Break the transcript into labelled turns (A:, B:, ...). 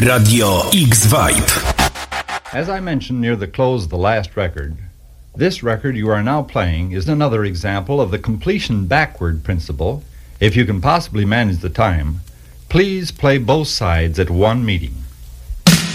A: Radio X-Vibe.
B: As I mentioned near the close of the last record, this record you are now playing is another example of the completion backward principle. If you can possibly manage the time, please play both sides at one meeting.